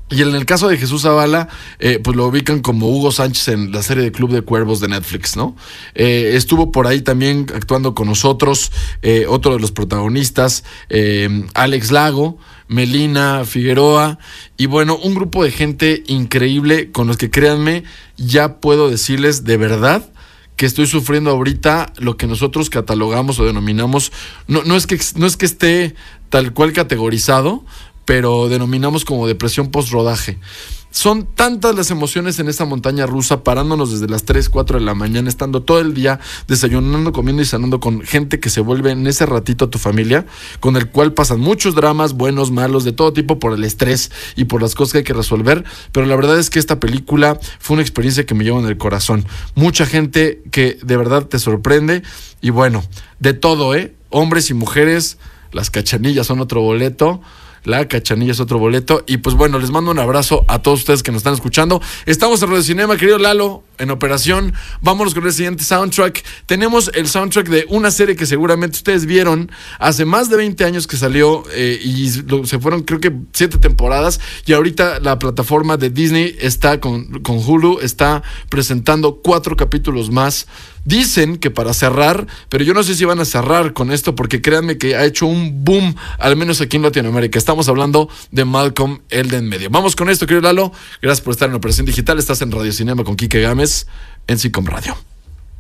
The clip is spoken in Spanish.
Y en el caso de Jesús Zavala, pues lo ubican como Hugo Sánchez en la serie de Club de Cuervos de Netflix, ¿no? Estuvo por ahí también actuando con nosotros, otro de los protagonistas, Alex Lago, Melina Figueroa, y bueno, un grupo de gente increíble con los que, créanme, ya puedo decirles de verdad que estoy sufriendo ahorita lo que nosotros catalogamos o denominamos, no es que esté tal cual categorizado, pero denominamos como depresión post-rodaje. Son tantas las emociones en esa montaña rusa, parándonos desde las 3, 4 de la mañana, estando todo el día desayunando, comiendo y cenando con gente que se vuelve en ese ratito tu familia, con el cual pasan muchos dramas, buenos, malos, de todo tipo, por el estrés y por las cosas que hay que resolver. Pero la verdad es que esta película fue una experiencia que me llevo en el corazón. Mucha gente que de verdad te sorprende. Y bueno, de todo, hombres y mujeres, las cachanillas son otro boleto. La Cachanilla es otro boleto. Y pues bueno, les mando un abrazo a todos ustedes que nos están escuchando. Estamos en Radio Cinema, querido Lalo, en operación. Vámonos con el siguiente soundtrack. Tenemos el soundtrack de una serie que seguramente ustedes vieron hace más de 20 años que salió, y se fueron creo que 7 temporadas, y ahorita la plataforma de Disney está con Hulu, está presentando 4 capítulos más. Dicen que para cerrar, pero yo no sé si van a cerrar con esto, porque créanme que ha hecho un boom, al menos aquí en Latinoamérica. Estamos hablando de Malcolm el de en medio. Vamos con esto, querido Lalo. Gracias por estar en Operación Digital. Estás en Radio Cinema con Quique Gámez en Sitcom Radio.